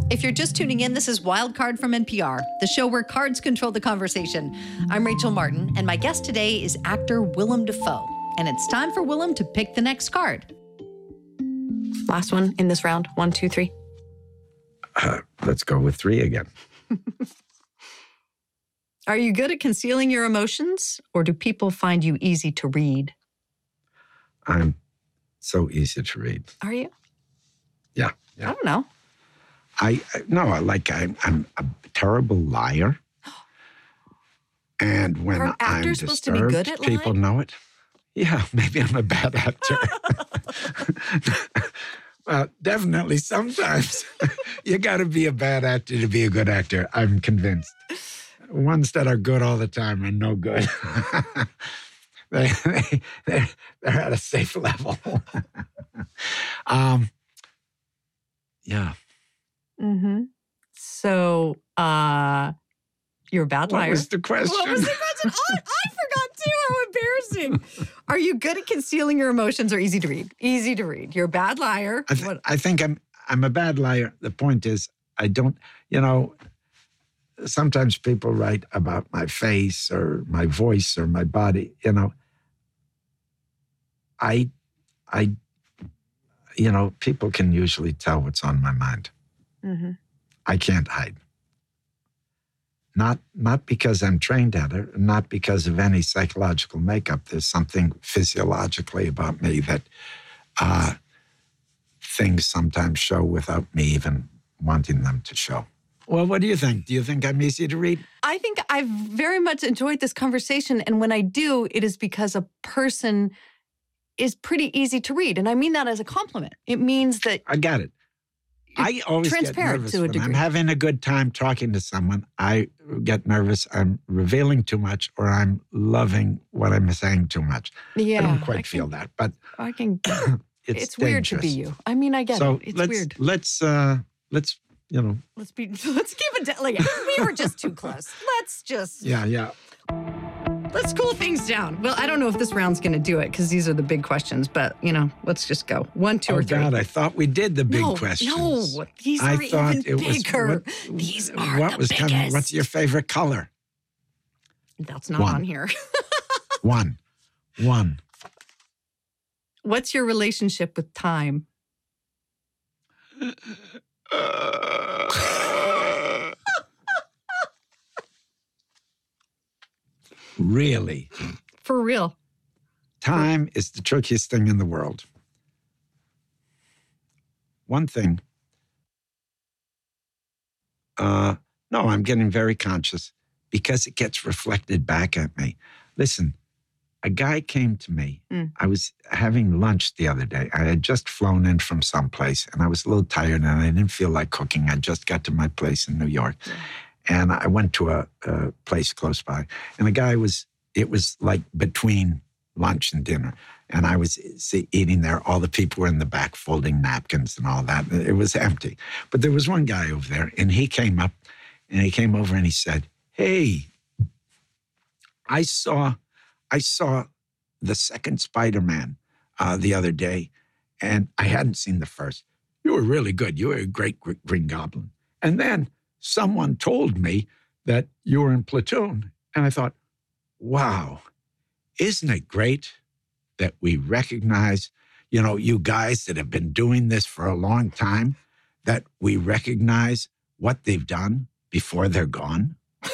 If you're just tuning in, this is Wildcard from NPR, the show where cards control the conversation. I'm Rachel Martin, and my guest today is actor Willem Dafoe. And it's time for Willem to pick the next card. Last one in this round. 1, 2, 3. Let's go with 3 again. Are you good at concealing your emotions, or do people find you easy to read? I'm so easy to read. Are you? Yeah. I don't know. I'm a terrible liar. And when Are I'm actors supposed to be disturbed, good at lying? people know it. Yeah, maybe I'm a bad actor. Well, definitely sometimes you got to be a bad actor to be a good actor. I'm convinced. Ones that are good all the time are no good. They're at a safe level. Yeah. Mm-hmm. So, you're a bad liar. What was the question? What was the question? Oh, I forgot too. How embarrassing. Are you good at concealing your emotions or easy to read? Easy to read. You're a bad liar. I think I'm a bad liar. The point is, I don't, sometimes people write about my face or my voice or my body, people can usually tell what's on my mind. Mm-hmm. I can't hide. Not because I'm trained at it, not because of any psychological makeup. There's something physiologically about me that things sometimes show without me even wanting them to show. Well, what do you think? Do you think I'm easy to read? I think I've very much enjoyed this conversation. And when I do, it is because a person is pretty easy to read. And I mean that as a compliment. It means that I got it. I always get transparent nervous to a when degree. I'm having a good time talking to someone. I get nervous. I'm revealing too much, or I'm loving what I'm saying too much. Yeah, I don't quite feel that, but I can. it's weird to be dangerous. you. I mean, I get So it. It's let's, weird. Let's Let's keep it down. Like, we were just too close. yeah. Let's cool things down. Well, I don't know if this round's going to do it because these are the big questions, but, let's just go. 1, 2, or 3. Oh, God, I thought we did the big questions. No, these are even bigger. These are the biggest. What's your favorite color? That's not 1. on here. 1. What's your relationship with time? Really? For real. Time is the trickiest thing in the world. One thing. No, I'm getting very conscious because it gets reflected back at me. Listen, a guy came to me. I was having lunch the other day. I had just flown in from someplace, and I was a little tired, and I didn't feel like cooking. I just got to my place in New York. Yeah. And I went to a place close by. And the guy it was like between lunch and dinner. And I was eating there. All the people were in the back folding napkins and all that. It was empty. But there was one guy over there, and he came up, and he came over and he said, "Hey, I saw the second Spider-Man the other day, and I hadn't seen the first. You were really good. You were a great Green Goblin. And then someone told me that you were in Platoon." And I thought, wow, isn't it great that we recognize, you guys that have been doing this for a long time, that we recognize what they've done before they're gone?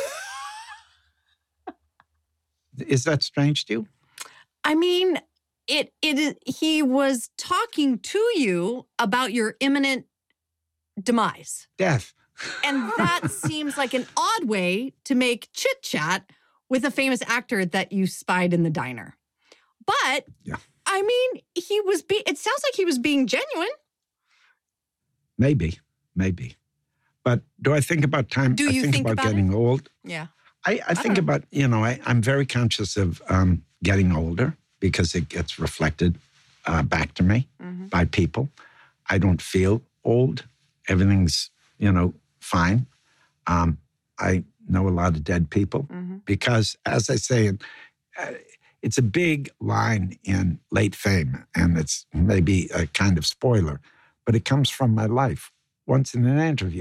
Is that strange to you? I mean, he was talking to you about your imminent demise. Death. And that seems like an odd way to make chit-chat with a famous actor that you spied in the diner. But, yeah. I mean, it sounds like he was being genuine. Maybe. But do I think about time? Do you think about getting old? Yeah. I think about, I'm very conscious of getting older because it gets reflected back to me by people. I don't feel old. Everything's, fine. I know a lot of dead people because, as I say, it's a big line in late fame, and it's maybe a kind of spoiler, but it comes from my life. Once in an interview,